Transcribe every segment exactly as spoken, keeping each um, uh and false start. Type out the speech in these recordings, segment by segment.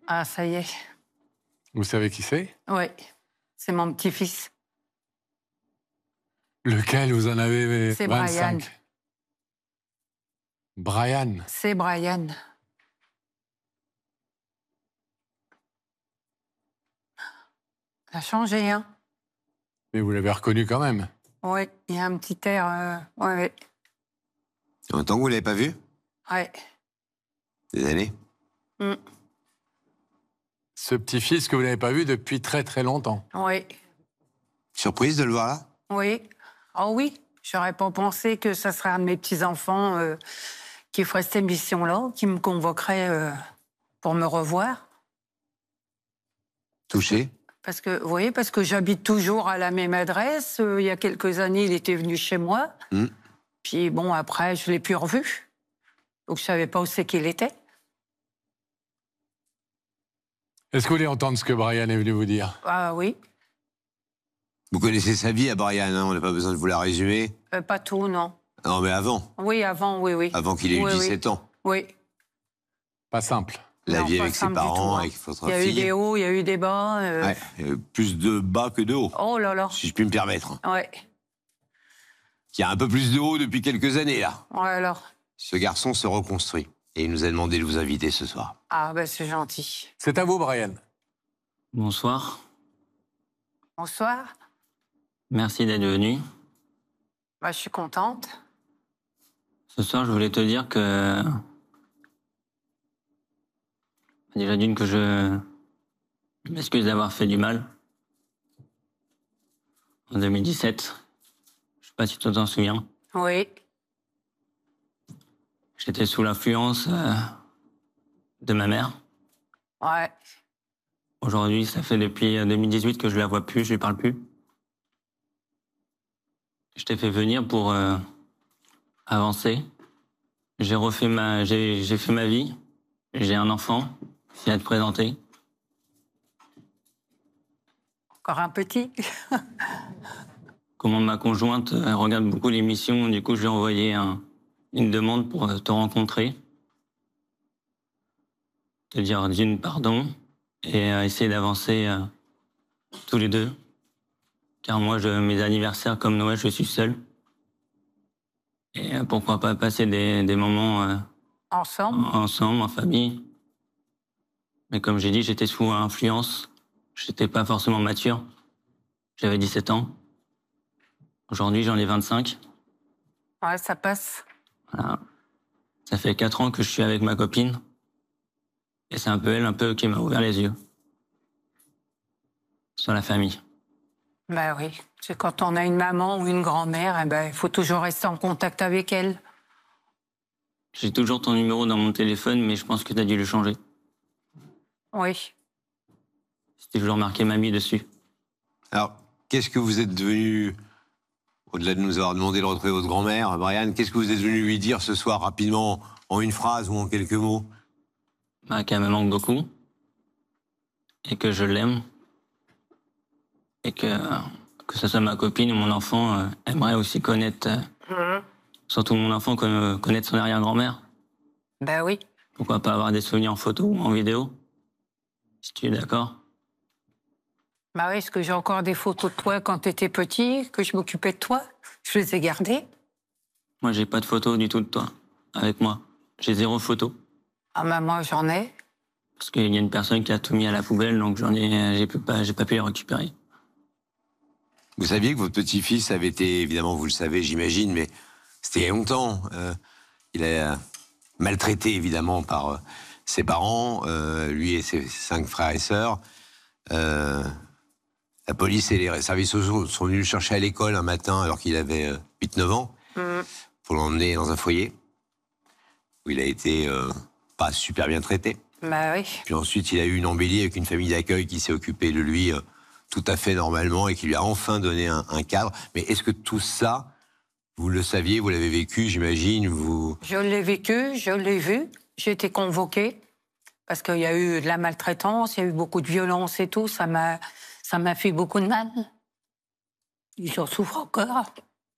Ah, ça y est. Vous savez qui c'est? Oui, c'est mon petit-fils. Lequel? Vous en avez C'est vingt-cinq. Brian. Brian. C'est Brian. Ça a changé, hein? Mais vous l'avez reconnu quand même? Oui, il y a un petit air... Euh... Oui, oui. Ça fait longtemps que vous ne l'avez pas vu? Oui. Des années? Mm. Ce petit-fils que vous n'avez pas vu depuis très très longtemps. Oui. Surprise de le voir là? Oui. Oh oui, j'aurais pas pensé que ça serait un de mes petits-enfants euh, qui ferait cette émission-là, qui me convoquerait euh, pour me revoir. Touché? Parce que, vous voyez, parce que j'habite toujours à la même adresse. Euh, il y a quelques années, il était venu chez moi. Mm. Puis bon, après, je l'ai plus revu. Donc je savais pas où c'est qu'il était. Est-ce que vous voulez entendre ce que Brian est venu vous dire? Ah oui. Vous connaissez sa vie à Brian, hein, on n'a pas besoin de vous la résumer. Euh, pas tout, non. Non, mais avant. Oui, avant, oui, oui. Avant qu'il ait oui, eu dix-sept oui. ans. Oui. Pas simple. La Non, vie pas avec ses simple du parents, tout, hein. avec votre Il y a fille. eu des hauts, il y a eu des bas. Euh... Ouais, euh, plus de bas que de haut, Oh là là. si je puis me permettre. Ouais. Il y a un peu plus de haut depuis quelques années, là. Ouais, alors. Ce garçon se reconstruit. Et il nous a demandé de vous inviter ce soir. Ah, ben c'est gentil. C'est à vous, Brian. Bonsoir. Bonsoir. Merci d'être venu. Bah, je suis contente. Ce soir, je voulais te dire que... Déjà d'une que je... je m'excuse d'avoir fait du mal. En deux mille dix-sept. Je sais pas si tu t'en souviens. Oui. J'étais sous l'influence euh, de ma mère. Ouais. Aujourd'hui, ça fait depuis deux mille dix-huit que je la vois plus, je lui parle plus. Je t'ai fait venir pour euh, avancer. J'ai refait ma, j'ai, j'ai fait ma vie. J'ai un enfant qui à te présenter. Encore un petit. Comment ma conjointe elle regarde beaucoup l'émission, du coup je lui ai envoyé un, une demande pour te rencontrer. Te dire d'une pardon et euh, essayer d'avancer euh, tous les deux. Car moi, je, mes anniversaires comme Noël, je suis seul. Et euh, pourquoi pas passer des, des moments euh, Ensemble. en- ensemble, en famille. Mais comme j'ai dit, j'étais sous influence. J'étais pas forcément mature. J'avais dix-sept ans. Aujourd'hui, j'en ai vingt-cinq. Ouais, ça passe. Voilà. Ça fait quatre ans que je suis avec ma copine. Et c'est un peu elle, un peu, qui m'a ouvert les yeux. Sur la famille. Bah oui. C'est quand on a une maman ou une grand-mère, eh ben, il faut toujours rester en contact avec elle. J'ai toujours ton numéro dans mon téléphone, mais je pense que t'as dû le changer. Oui. C'était toujours marqué mamie dessus. Alors, qu'est-ce que vous êtes devenu, au-delà de nous avoir demandé de retrouver votre grand-mère, Brian, qu'est-ce que vous êtes venu lui dire ce soir, rapidement, en une phrase ou en quelques mots? Bah, qu'elle me manque beaucoup. Et que je l'aime. Et que, que ce soit ma copine ou mon enfant, euh, aimerait aussi connaître, euh, Mmh. surtout mon enfant, conna- connaître son arrière-grand-mère. Bah oui. Pourquoi pas avoir des souvenirs en photo ou en vidéo? Si tu es d'accord. Bah oui, parce que j'ai encore des photos de toi quand t'étais petit, que je m'occupais de toi. Je les ai gardées. Moi, j'ai pas de photo du tout de toi, avec moi. J'ai zéro photo. Ah bah moi, j'en ai. Parce qu'il y a une personne qui a tout mis à la poubelle, donc j'en ai, j'ai pu pas, j'ai pas pu les récupérer. Vous saviez que votre petit-fils avait été, évidemment vous le savez j'imagine, mais c'était il y a longtemps, euh, il est euh, maltraité évidemment par euh, ses parents, euh, lui et ses cinq frères et sœurs. Euh, la police et les services sociaux sont venus le chercher à l'école un matin alors qu'il avait euh, huit neuf ans, Mmh. pour l'emmener dans un foyer où il a été euh, pas super bien traité. Bah oui. Puis ensuite il a eu une embellie avec une famille d'accueil qui s'est occupée de lui euh, tout à fait normalement et qui lui a enfin donné un, un cadre. Mais est-ce que tout ça, vous le saviez, vous l'avez vécu, j'imagine, vous... Je l'ai vécu, je l'ai vu. J'ai été convoquée parce qu'il y a eu de la maltraitance, il y a eu beaucoup de violence et tout. Ça m'a, ça m'a fait beaucoup de mal. J'en souffre encore.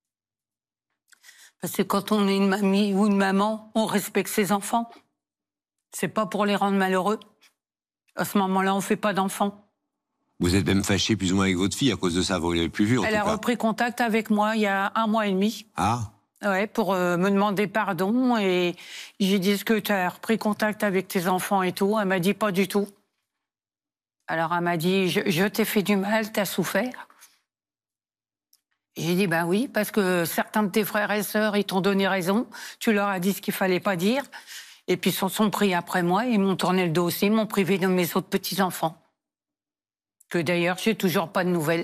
Parce que quand on est une mamie ou une maman, on respecte ses enfants. C'est pas pour les rendre malheureux. À ce moment-là, on ne fait pas d'enfants. Vous êtes même fâché plus ou moins avec votre fille à cause de ça, vous ne l'avez plus vue en Elle tout a cas. repris contact avec moi il y a un mois et demi. Ah. Ouais, pour euh, me demander pardon. Et j'ai dit, est-ce que tu as repris contact avec tes enfants et tout? Elle m'a dit, pas du tout. Alors elle m'a dit, je, je t'ai fait du mal, t'as souffert. J'ai dit, ben oui, parce que certains de tes frères et sœurs, ils t'ont donné raison. Tu leur as dit ce qu'il fallait pas dire. Et puis ils se sont pris après moi, ils m'ont tourné le dos aussi, ils m'ont privé de mes autres petits-enfants. Que d'ailleurs, j'ai toujours pas de nouvelles.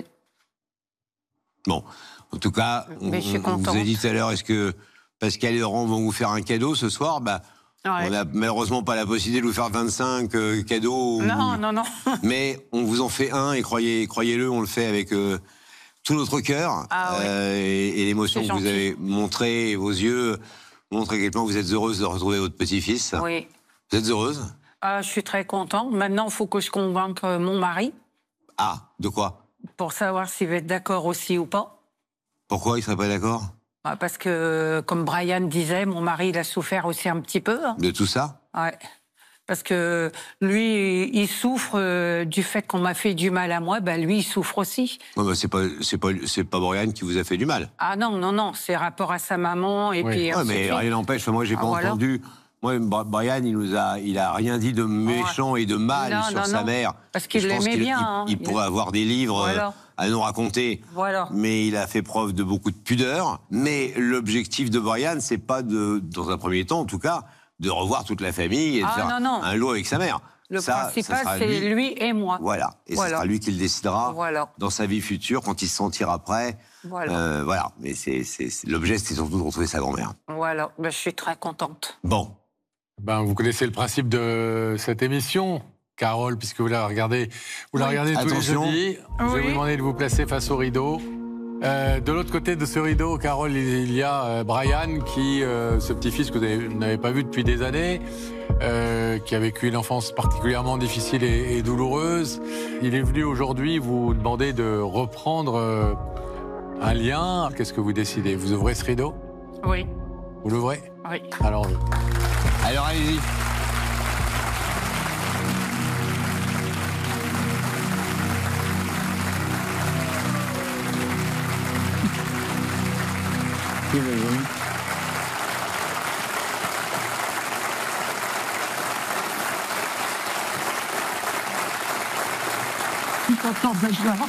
Bon, en tout cas, on, Mais je suis on vous a contente. dit tout à l'heure, est-ce que Pascal et Laurent vont vous faire un cadeau ce soir? Bah, Ouais. on n'a malheureusement pas la possibilité de vous faire vingt-cinq euh, cadeaux. Non, ou- non, non. Mais on vous en fait un, et croyez, croyez-le, on le fait avec euh, tout notre cœur. Ah ouais. euh, et et l'émotion que C'est vous gentil. avez montrée, vos yeux montrent à quel point vous êtes heureuse de retrouver votre petit-fils. Oui. Vous êtes heureuse? Ah, je suis très contente. Maintenant, il faut que je convainque euh, mon mari Ah, de quoi? pour savoir s'il va être d'accord aussi ou pas. Pourquoi il ne serait pas d'accord? Ah, parce que, comme Brian disait, mon mari, il a souffert aussi un petit peu. hein. De tout ça? Ouais. Parce que lui, il souffre euh, du fait qu'on m'a fait du mal à moi. Ben lui, il souffre aussi. Non, bah, c'est pas, c'est pas, c'est pas Brian qui vous a fait du mal. Ah non, non, non. C'est rapport à sa maman et Oui. puis. Ouais, ainsi de mais suite. rien n'empêche. Enfin, moi, j'ai Ah, pas voilà. entendu. Moi, Bra- Brian, il nous a, il a rien dit de méchant et de mal Non, sur non, sa non. mère. Parce qu'il Je pense l'aimait qu'il- bien, Il, hein. il Il- pourrait avoir des livres Voilà. euh, à nous raconter. Voilà. Mais il a fait preuve de beaucoup de pudeur. Mais l'objectif de Brian, c'est pas de, dans un premier temps, en tout cas, de revoir toute la famille et de Ah, faire non, non. un lot avec sa mère. Le Ça, ça principal, sera c'est lui. lui et moi. Voilà. Et ce Voilà. sera lui qui le décidera Voilà. dans sa vie future quand il se sentira prêt. Voilà. Euh, voilà. Mais c'est, c'est, c'est- l'objet, c'est surtout de retrouver sa grand-mère. Voilà. Ben, je suis très contente. Bon. Ben, vous connaissez le principe de cette émission, Carole, puisque vous la regardez, vous la Oui. regardez tous Attention. les jeudis. Je vais Oui. vous demander de vous placer face au rideau. Euh, de l'autre côté de ce rideau, Carole, il y a euh, Brian, qui, euh, ce petit-fils que vous avez- vous n'avez pas vu depuis des années, euh, qui a vécu une enfance particulièrement difficile et, et douloureuse. Il est venu aujourd'hui vous demander de reprendre euh, un lien. Qu'est-ce que vous décidez? Vous ouvrez ce rideau? Oui. Vous l'ouvrez? Oui. Alors, Alors, allez-y. Je suis contente de jouer.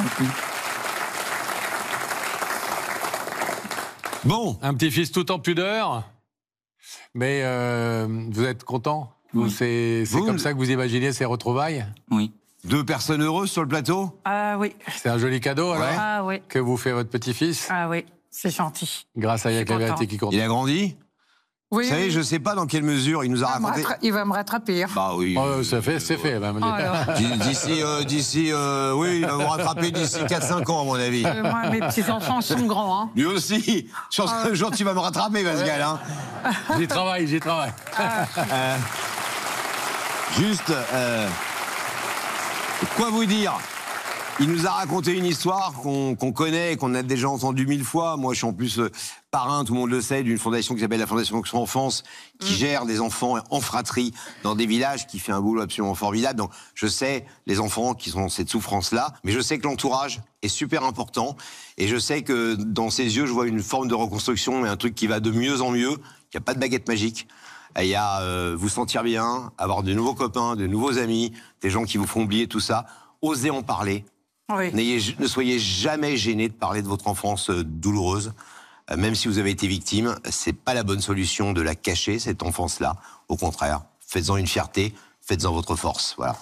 Bon. un petit-fils tout en pudeur, mais euh, vous êtes content? Vous, Oui. C'est c'est Vous, comme vous- ça que vous imaginez ces retrouvailles? Oui. Deux personnes heureuses sur le plateau? Ah oui. C'est un joli cadeau, alors, Ouais. Ah oui. que vous fait votre petit-fils, Ah oui. C'est gentil. grâce à Je suis Y'a que la vérité contente. qui compte. Il a grandi? Oui. Vous savez, oui. je sais pas dans quelle mesure il nous a Il va me raconté. rattra- Il va me rattraper. hein. Bah oui. Oh, ça fait, c'est fait. même. Oh là. D- D'ici, euh, d'ici, euh, oui, il va vous rattraper d'ici quatre cinq ans, à mon avis. Euh, moi, mes petits-enfants sont grands. Hein. Lui aussi. Je pense qu'un jour, tu vas me rattraper, Pascal. Hein. J'y travaille, j'y travaille. Euh, juste, euh, quoi vous dire? Il nous a raconté une histoire qu'on qu'on connaît, qu'on a déjà entendue mille fois. Moi, je suis en plus euh, parrain, tout le monde le sait, d'une fondation qui s'appelle la Fondation Action Enfance, qui gère des enfants en fratrie dans des villages, qui fait un boulot absolument formidable. Donc, je sais les enfants qui sont dans cette souffrance-là, mais je sais que l'entourage est super important. Et je sais que dans ses yeux, je vois une forme de reconstruction et un truc qui va de mieux en mieux. Il n'y a pas de baguette magique. Il y a euh, vous sentir bien, avoir de nouveaux copains, de nouveaux amis, des gens qui vous font oublier tout ça. Osez en parler. Oui. N'ayez- ne soyez jamais gêné de parler de votre enfance euh, douloureuse. Euh, même si vous avez été victime, c'est pas la bonne solution de la cacher, cette enfance-là. Au contraire, faites-en une fierté, faites-en votre force. Voilà.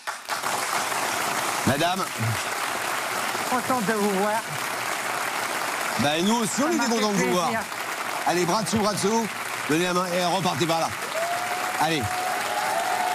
Madame, Contente de vous voir. bah nous aussi on Ça m'a était fait contents de vous voir. plaisir. Allez, bras dessous, bras dessous. Donnez la main et repartez par là. Allez.